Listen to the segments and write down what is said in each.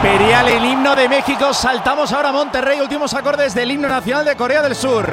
Imperial, el himno de México. Saltamos ahora a Monterrey, últimos acordes del himno nacional de Corea del Sur.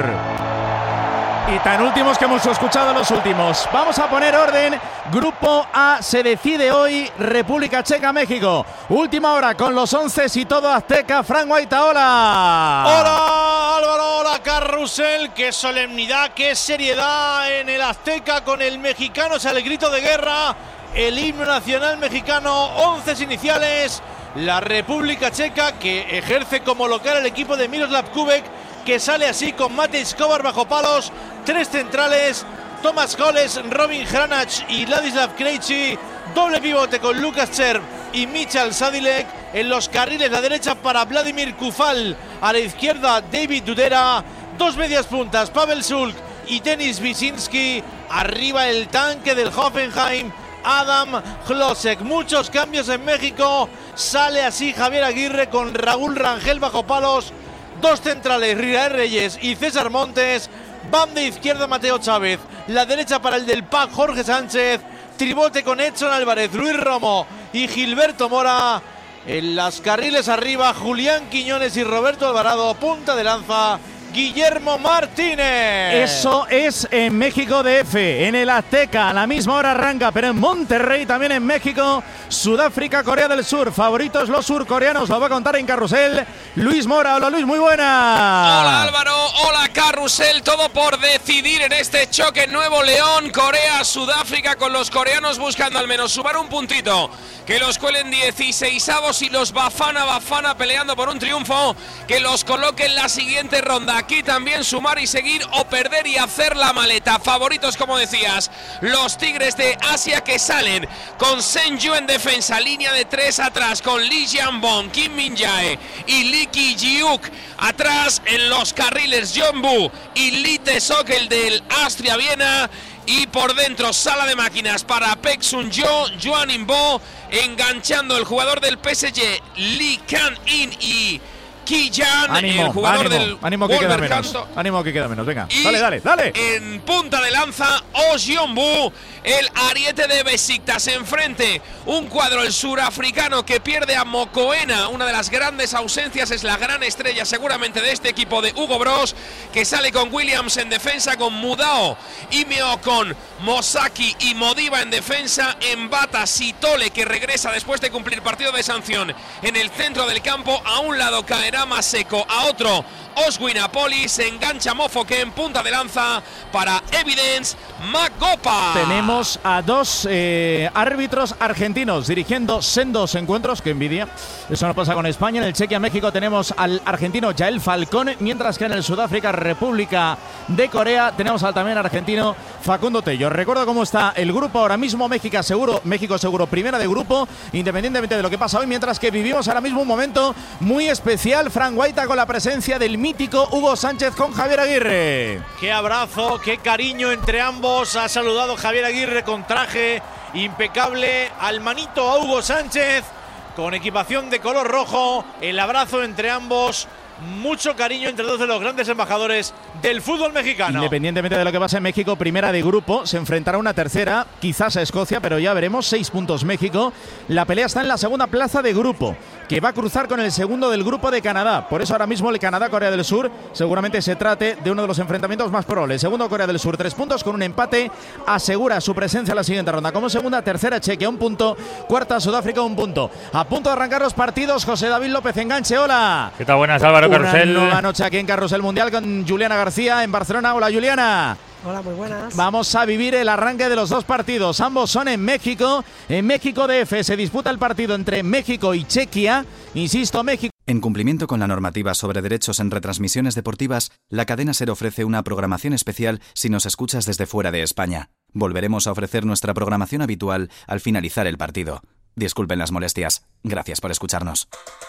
Y tan últimos que hemos escuchado los últimos. Vamos a poner orden. Grupo A se decide hoy. República Checa, México. Última hora con los 11 y todo azteca. Frank Guaita, hola. Hola Álvaro, hola Carrusel. Qué solemnidad, qué seriedad en el Azteca con el mexicano. Es el grito de guerra. El himno nacional mexicano, 11 iniciales. La República Checa, que ejerce como local el equipo de Miroslav Kubek, que sale así con Matej Kovar bajo palos, 3 centrales, Tomas Holes, Robin Hranach y Ladislav Krejci, doble pivote con Lukas Cherv y Michal Sadilek, en los carriles la derecha para Vladimir Kufal, a la izquierda David Dudera, 2 medias puntas, Pavel Sulk y Denis Wyszynski, arriba el tanque del Hoffenheim, Adam Hlosek. Muchos cambios en México, sale así Javier Aguirre con Raúl Rangel bajo palos, 2 centrales, Israel Reyes y César Montes, banda izquierda Mateo Chávez, la derecha para el del PAC Jorge Sánchez, tribote con Edson Álvarez, Luis Romo y Gilberto Mora, en las carriles arriba Julián Quiñones y Roberto Alvarado, punta de lanza Guillermo Martínez. Eso es en México DF, en el Azteca, a la misma hora arranca, pero en Monterrey, también en México, Sudáfrica, Corea del Sur, favoritos los surcoreanos, lo va a contar en Carrusel Luis Mora. Hola Luis, muy buena. Hola Álvaro, hola Carrusel, todo por decidir en este choque Nuevo León, Corea, Sudáfrica, con los coreanos buscando al menos sumar un puntito, que los cuelen 16avos y los Bafana peleando por un triunfo que los coloque en la siguiente ronda. Aquí también sumar y seguir o perder y hacer la maleta. Favoritos, como decías, los Tigres de Asia, que salen con Senju en defensa, línea de 3 atrás con Lee Jianbong, Kim Min-jae y Lee Ki-jiuk. Atrás en los carriles Jeonbu y Lee Tae-sok, el del Austria Viena. Y por dentro, sala de máquinas para Paek Sun-jo, Joan In-bo, enganchando el jugador del PSG, Lee Kan-in y Ki-jan, el jugador del ánimo que queda menos. Ánimo que queda menos, venga. Dale. En punta de lanza, Oh Jeonbu, el ariete de Besiktas. Enfrente, un cuadro, el surafricano, que pierde a Mokoena. Una de las grandes ausencias, es la gran estrella seguramente de este equipo de Hugo Bros, que sale con Williams en defensa, con Mudao y Meo, con Mosaki y Modiba en defensa. En bata Sitole, que regresa después de cumplir partido de sanción en el centro del campo. A un lado caerá Maseko, a otro Oswin Apoli, se engancha Mofoke en punta de lanza para Evidence Magopa. Tenemos a 2 árbitros argentinos dirigiendo sendos encuentros, que envidia. Eso no pasa con España. En el Chequia-México tenemos al argentino Yael Falcón, mientras que en el Sudáfrica, República de Corea, tenemos al también argentino Facundo Tello. Recuerdo cómo está el grupo ahora mismo. México seguro, primera de grupo, independientemente de lo que pasa hoy, mientras que vivimos ahora mismo un momento muy especial. Frank Guaita, con la presencia del mítico Hugo Sánchez con Javier Aguirre. Qué abrazo, qué cariño entre ambos. Ha saludado Javier Aguirre con traje impecable al manito a Hugo Sánchez con equipación de color rojo. El abrazo entre ambos. Mucho cariño entre 2 de los grandes embajadores del fútbol mexicano. Independientemente de lo que pasa en México, primera de grupo, se enfrentará una tercera, quizás a Escocia, pero ya veremos. 6 puntos México. La pelea está en la segunda plaza de grupo, que va a cruzar con el segundo del grupo de Canadá. Por eso ahora mismo el Canadá-Corea del Sur seguramente se trate de uno de los enfrentamientos más probables. Segundo, Corea del Sur, 3 puntos, con un empate asegura su presencia en la siguiente ronda. Como segunda, tercera Chequia, 1 punto. Cuarta, Sudáfrica, 1 punto. A punto de arrancar los partidos, José David López Enganche, hola. ¿Qué tal? Buenas, Álvaro. Carrusel. Una nueva noche aquí en Carrusel Mundial con Juliana García en Barcelona. Hola, Juliana. Hola, muy buenas. Vamos a vivir el arranque de los 2 partidos. Ambos son en México. En México DF se disputa el partido entre México y Chequia. Insisto, México. En cumplimiento con la normativa sobre derechos en retransmisiones deportivas, la cadena SER ofrece una programación especial si nos escuchas desde fuera de España. Volveremos a ofrecer nuestra programación habitual al finalizar el partido. Disculpen las molestias. Gracias por escucharnos.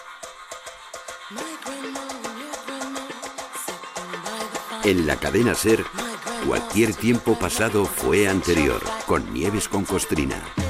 En la cadena SER, cualquier tiempo pasado fue anterior, con Nieves con Costrina.